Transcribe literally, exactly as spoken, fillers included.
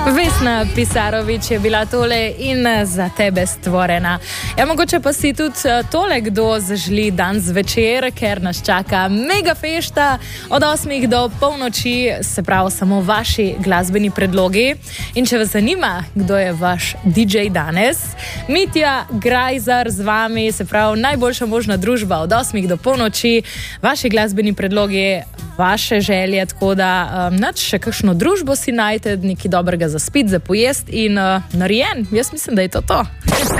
Vesna Pisarovič je bila tole in za tebe stvorena. Ja, mogoče pa si tudi tole kdo zaželi dan zvečer, ker nas čaka mega fešta od osmih do polnoči, se pravi samo vaši glasbeni predlogi. In če vas zanima, kdo je vaš D J danes, Mitja Grajzar z vami, se pravi najboljša možna družba od osmih do polnoči, vaši glasbeni predlogi, vaše želje, tako da um, nač še kakšno družbo si najte, nekaj dobrega za spit, za pojest in uh, narejen. Jaz mislim, da je to to.